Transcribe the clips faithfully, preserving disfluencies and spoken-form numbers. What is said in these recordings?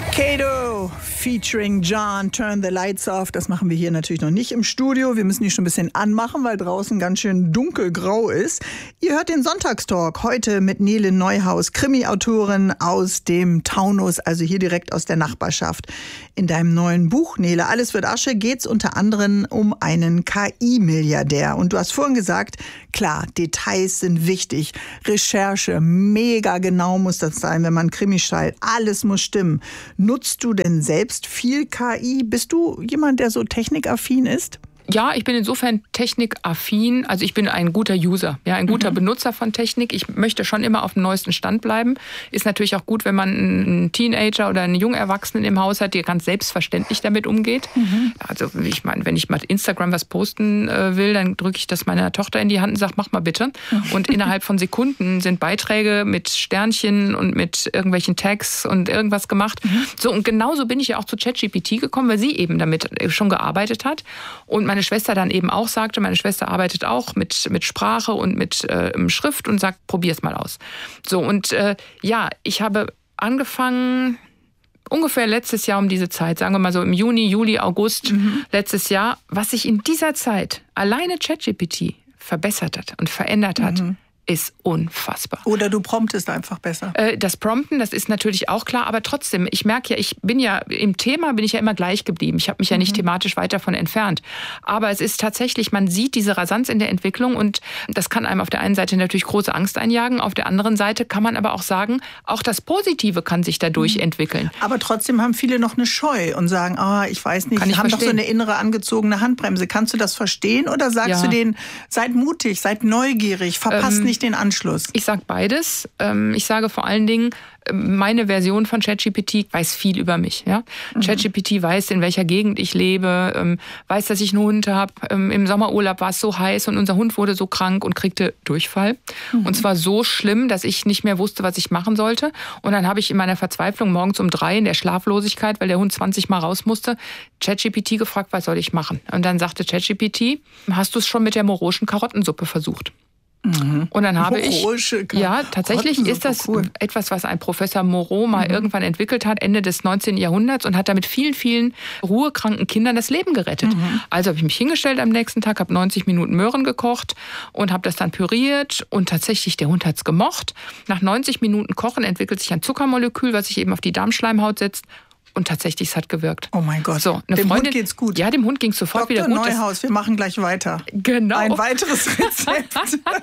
Kato featuring John, Turn the Lights Off. Das machen wir hier natürlich noch nicht im Studio. Wir müssen die schon ein bisschen anmachen, weil draußen ganz schön dunkelgrau ist. Ihr hört den Sonntagstalk heute mit Nele Neuhaus, Krimi-Autorin aus dem Taunus, also hier direkt aus der Nachbarschaft. In deinem neuen Buch, Nele, Alles wird Asche, geht es unter anderem um einen K I-Milliardär. Und du hast vorhin gesagt, klar, Details sind wichtig. Recherche, mega genau muss das sein, wenn man Krimi schreibt. Alles muss stimmen. Nutzt du denn selbst viel K I? Bist du jemand, der so technikaffin ist? Ja, ich bin insofern technikaffin, also ich bin ein guter User, ja, ein guter mhm. Benutzer von Technik. Ich möchte schon immer auf dem neuesten Stand bleiben. Ist natürlich auch gut, wenn man einen Teenager oder einen jungen Erwachsenen im Haus hat, der ganz selbstverständlich damit umgeht. Mhm. Also ich meine, wenn ich mal Instagram was posten äh, will, dann drücke ich das meiner Tochter in die Hand und sage, mach mal bitte. Mhm. Und innerhalb von Sekunden sind Beiträge mit Sternchen und mit irgendwelchen Tags und irgendwas gemacht. Mhm. So, und genauso bin ich ja auch zu ChatGPT gekommen, weil sie eben damit schon gearbeitet hat. Und meine Schwester dann eben auch sagte, meine Schwester arbeitet auch mit, mit Sprache und mit äh, Schrift und sagt, probier's mal aus. So, und äh, ja, ich habe angefangen ungefähr letztes Jahr um diese Zeit, sagen wir mal so im Juni, Juli, August mhm. letztes Jahr, was sich in dieser Zeit alleine ChatGPT verbessert hat und verändert hat, mhm. ist unfassbar. Oder du promptest einfach besser. Äh, das Prompten, das ist natürlich auch klar, aber trotzdem, ich merke ja, ich bin ja im Thema, bin ich ja immer gleich geblieben. Ich habe mich ja nicht mhm. thematisch weit davon entfernt. Aber es ist tatsächlich, man sieht diese Rasanz in der Entwicklung und das kann einem auf der einen Seite natürlich große Angst einjagen, auf der anderen Seite kann man aber auch sagen, auch das Positive kann sich dadurch mhm. entwickeln. Aber trotzdem haben viele noch eine Scheu und sagen, ah, ich weiß nicht, die haben doch so eine innere angezogene Handbremse. Kannst du das verstehen oder sagst ja. du denen, seid mutig, seid neugierig, verpasst ähm, nicht den Anschluss? Ich sage beides. Ich sage vor allen Dingen, meine Version von ChatGPT weiß viel über mich. Ja? Mhm. ChatGPT weiß, in welcher Gegend ich lebe, weiß, dass ich einen Hund habe. Im Sommerurlaub war es so heiß und unser Hund wurde so krank und kriegte Durchfall. Mhm. Und zwar so schlimm, dass ich nicht mehr wusste, was ich machen sollte. Und dann habe ich in meiner Verzweiflung morgens um drei in der Schlaflosigkeit, weil der Hund zwanzig Mal raus musste, ChatGPT gefragt, was soll ich machen? Und dann sagte ChatGPT, hast du es schon mit der moroschen Karottensuppe versucht? Mhm. Und dann habe ich, ja, tatsächlich ist das cool. etwas, was ein Professor Moreau mal mhm. irgendwann entwickelt hat, Ende des neunzehnten Jahrhunderts und hat damit vielen, vielen ruhekranken Kindern das Leben gerettet. Mhm. Also habe ich mich hingestellt am nächsten Tag, habe neunzig Minuten Möhren gekocht und habe das dann püriert und tatsächlich, der Hund hat es gemocht. Nach neunzig Minuten Kochen entwickelt sich ein Zuckermolekül, was sich eben auf die Darmschleimhaut setzt. Und tatsächlich, es hat gewirkt. Oh mein Gott. So, eine dem Freundin, Hund geht's gut. Ja, dem Hund ging es sofort Doktor wieder gut. Neuhaus, wir machen gleich weiter. Genau. Ein weiteres Rezept.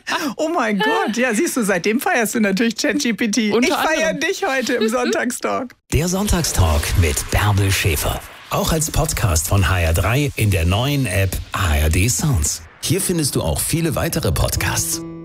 Oh mein Gott. Ja, siehst du, seitdem feierst du natürlich ChatGPT. Ich feiere dich heute im Sonntagstalk. Der Sonntagstalk mit Bärbel Schäfer. Auch als Podcast von H R drei in der neuen App H R D Sounds. Hier findest du auch viele weitere Podcasts.